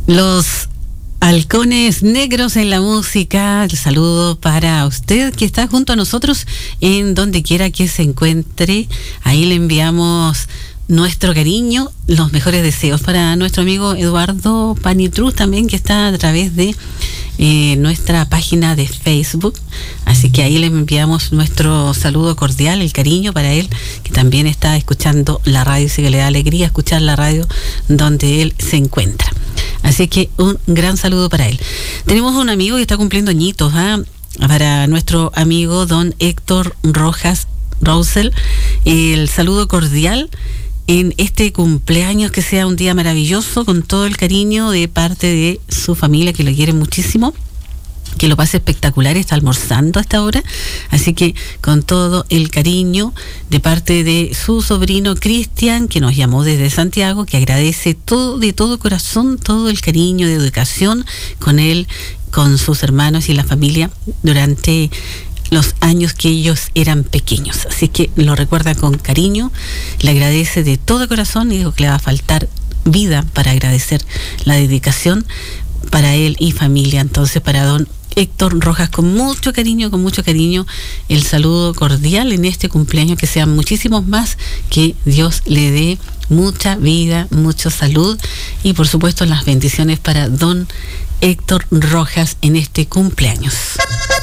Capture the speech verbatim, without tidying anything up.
Los Halcones Negros en la música. El saludo para usted que está junto a nosotros en donde quiera que se encuentre. Ahí le enviamos nuestro cariño, los mejores deseos para nuestro amigo Eduardo Panitruz también, que está a través de eh, nuestra página de Facebook. Así que ahí le enviamos nuestro saludo cordial, el cariño para él, que también está escuchando la radio. Dice que le da alegría escuchar la radio donde él se encuentra. Así que un gran saludo para él. Tenemos un amigo que está cumpliendo añitos, ¿eh? Para nuestro amigo don Héctor Rojas Rousel, el saludo cordial en este cumpleaños, que sea un día maravilloso, con todo el cariño de parte de su familia, que lo quiere muchísimo, que lo pase espectacular, está almorzando a esta hora, así que con todo el cariño de parte de su sobrino Cristian, que nos llamó desde Santiago, que agradece todo, de todo corazón, todo el cariño de educación con él, con sus hermanos y la familia durante los años que ellos eran pequeños. Así que lo recuerda con cariño, le agradece de todo corazón y dijo que le va a faltar vida para agradecer la dedicación para él y familia. Entonces, para don Héctor Rojas, con mucho cariño, con mucho cariño, el saludo cordial en este cumpleaños, que sean muchísimos más, que Dios le dé mucha vida, mucha salud y por supuesto las bendiciones para don Héctor Rojas en este cumpleaños.